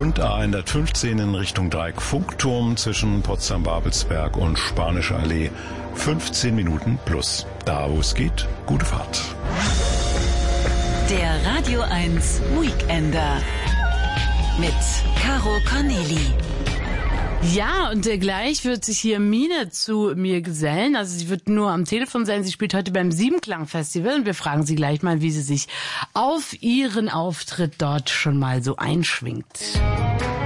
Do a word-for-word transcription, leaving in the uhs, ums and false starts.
und A hundertfünfzehn in Richtung Dreieck Funkturm zwischen Potsdam-Babelsberg und Spanische Allee. fünfzehn Minuten plus. Da, wo es geht, gute Fahrt. Der Radio eins Weekender mit Caro Corneli. Ja, und äh, gleich wird sich hier Mine zu mir gesellen. Also sie wird nur am Telefon sein. Sie spielt heute beim Siebenklang-Festival und wir fragen sie gleich mal, wie sie sich auf ihren Auftritt dort schon mal so einschwingt.